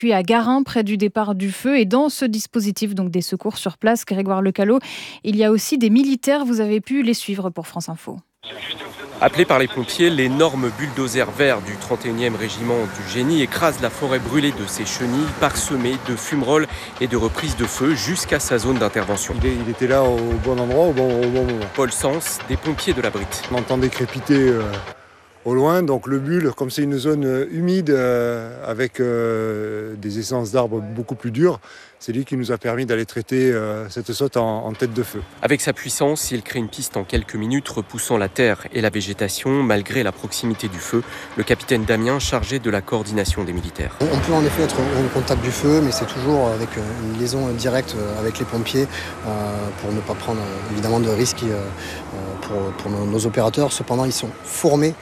puis à Garin, près du départ du feu. Et dans ce dispositif donc des secours sur place, Grégoire Lecalot, il y a aussi des militaires. Vous avez pu les suivre pour France Info. Appelés par les pompiers, l'énorme bulldozer vert du 31e régiment du génie écrase la forêt brûlée de ses chenilles, parsemée de fumerolles et de reprises de feu jusqu'à sa zone d'intervention. Il était là au bon endroit, au bon moment. Paul Sens, des pompiers de la Brite. On entendait crépiter au loin, donc le bulle, comme c'est une zone humide avec des essences d'arbres beaucoup plus dures, c'est lui qui nous a permis d'aller traiter cette saute en tête de feu. Avec sa puissance, il crée une piste en quelques minutes, repoussant la terre et la végétation, malgré la proximité du feu. Le capitaine Damien, chargé de la coordination des militaires. On peut en effet être au contact du feu, mais c'est toujours avec une liaison directe avec les pompiers pour ne pas prendre évidemment de risques pour nos opérateurs. Cependant, ils sont formés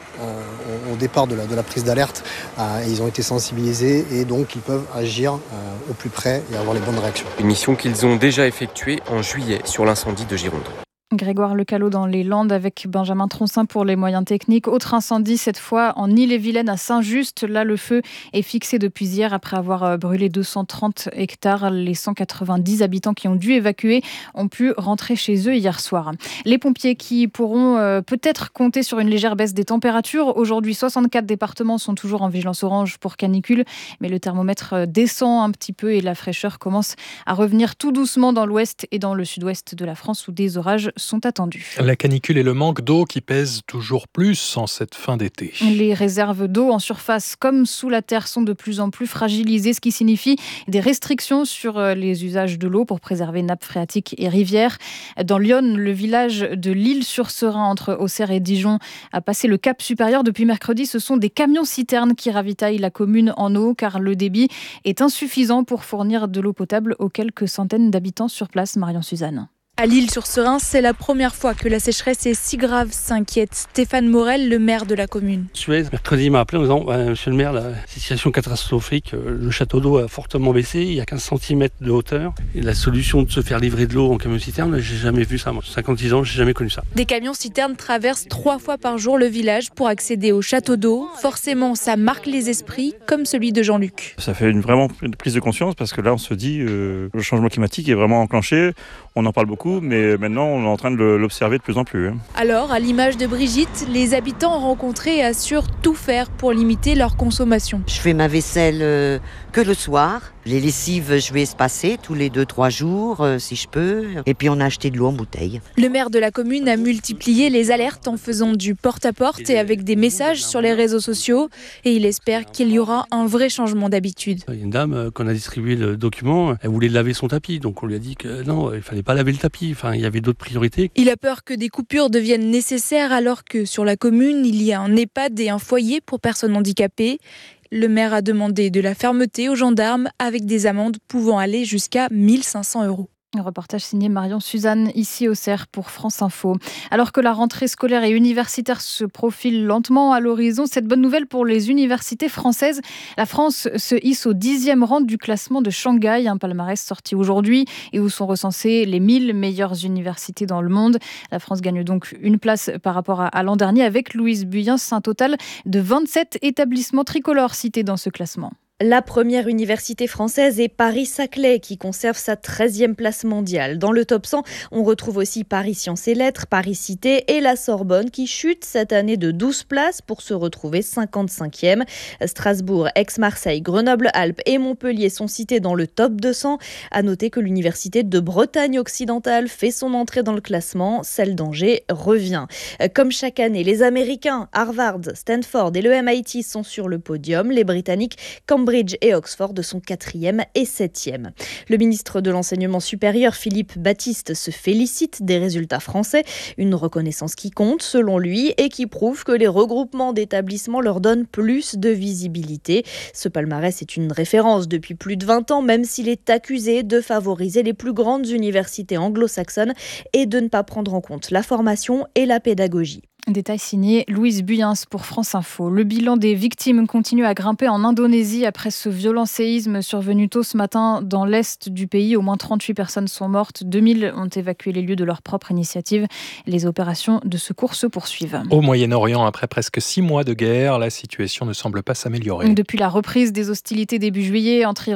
au départ de la prise d'alerte et ils ont été sensibilisés et donc ils peuvent agir au plus près et avoir les bonnes réactions. Une mission qu'ils ont déjà effectuée en juillet sur l'incendie de Gironde. Grégoire Lecalot dans les Landes avec Benjamin Troncin pour les moyens techniques. Autre incendie, cette fois en Ille-et-Vilaine à Saint-Just. Là, le feu est fixé depuis hier après avoir brûlé 230 hectares. Les 190 habitants qui ont dû évacuer ont pu rentrer chez eux hier soir. Les pompiers qui pourront peut-être compter sur une légère baisse des températures. Aujourd'hui, 64 départements sont toujours en vigilance orange pour canicule, mais le thermomètre descend un petit peu et la fraîcheur commence à revenir tout doucement dans l'ouest et dans le sud-ouest de la France où des orages sont attendus. La canicule et le manque d'eau qui pèsent toujours plus en cette fin d'été. Les réserves d'eau en surface comme sous la terre sont de plus en plus fragilisées, ce qui signifie des restrictions sur les usages de l'eau pour préserver nappes phréatiques et rivières. Dans l'Yonne, le village de L'Isle-sur-Serein entre Auxerre et Dijon a passé le cap supérieur. Depuis mercredi, ce sont des camions-citernes qui ravitaillent la commune en eau car le débit est insuffisant pour fournir de l'eau potable aux quelques centaines d'habitants sur place. Marion Suzanne. À L'Isle-sur-Serein, c'est la première fois que la sécheresse est si grave, s'inquiète Stéphane Morel, le maire de la commune. Suez, mercredi, il m'a appelé en disant Monsieur le maire, la situation catastrophique, le château d'eau a fortement baissé, il y a 15 cm de hauteur. Et la solution de se faire livrer de l'eau en camion-citerne, j'ai jamais vu ça. Moi, 56 ans, j'ai jamais connu ça. Des camions-citernes traversent 3 fois par jour le village pour accéder au château d'eau. Forcément, ça marque les esprits, comme celui de Jean-Luc. Ça fait vraiment une prise de conscience parce que là, on se dit le changement climatique est vraiment enclenché. On en parle beaucoup, mais maintenant on est en train de l'observer de plus en plus. Alors, à l'image de Brigitte, les habitants rencontrés assurent tout faire pour limiter leur consommation. Je fais ma vaisselle que le soir. Les lessives, je vais espacer tous les 2-3 jours, si je peux. Et puis on a acheté de l'eau en bouteille. Le maire de la commune a multiplié les alertes en faisant du porte-à-porte et avec des messages sur les réseaux sociaux. Et il espère qu'il y aura un vrai changement d'habitude. Il y a une dame, quand on a distribué le document, elle voulait laver son tapis. Donc on lui a dit que non, il fallait pas laver le tapis. Enfin, il y avait d'autres priorités. Il a peur que des coupures deviennent nécessaires alors que sur la commune, il y a un EHPAD et un foyer pour personnes handicapées. Le maire a demandé de la fermeté aux gendarmes avec des amendes pouvant aller jusqu'à 1 500 €. Un reportage signé Marion Suzanne, ici au Cerf pour France Info. Alors que la rentrée scolaire et universitaire se profile lentement à l'horizon, cette bonne nouvelle pour les universités françaises. La France se hisse au 10e rang du classement de Shanghai, un palmarès sorti aujourd'hui et où sont recensées les 1000 meilleures universités dans le monde. La France gagne donc une place par rapport à l'an dernier avec Louise Buyens, un total de 27 établissements tricolores cités dans ce classement. La première université française est Paris-Saclay qui conserve sa 13e place mondiale. Dans le top 100, on retrouve aussi Paris Sciences et Lettres, Paris Cité et la Sorbonne qui chute cette année de 12 places pour se retrouver 55e. Strasbourg, Aix-Marseille, Grenoble-Alpes et Montpellier sont cités dans le top 200. À noter que l'université de Bretagne occidentale fait son entrée dans le classement. Celle d'Angers revient. Comme chaque année, les Américains, Harvard, Stanford et le MIT sont sur le podium. Les Britanniques, Cambridge et Oxford sont 4e et 7e. Le ministre de l'Enseignement supérieur, Philippe Baptiste, se félicite des résultats français. Une reconnaissance qui compte, selon lui, et qui prouve que les regroupements d'établissements leur donnent plus de visibilité. Ce palmarès est une référence depuis plus de 20 ans, même s'il est accusé de favoriser les plus grandes universités anglo-saxonnes et de ne pas prendre en compte la formation et la pédagogie. Détail signé Louise Buyens pour France Info. Le bilan des victimes continue à grimper en Indonésie après ce violent séisme survenu tôt ce matin dans l'est du pays. Au moins 38 personnes sont mortes. 2000 ont évacué les lieux de leur propre initiative. Les opérations de secours se poursuivent. Au Moyen-Orient, après presque 6 mois de guerre, la situation ne semble pas s'améliorer. Depuis la reprise des hostilités début juillet entre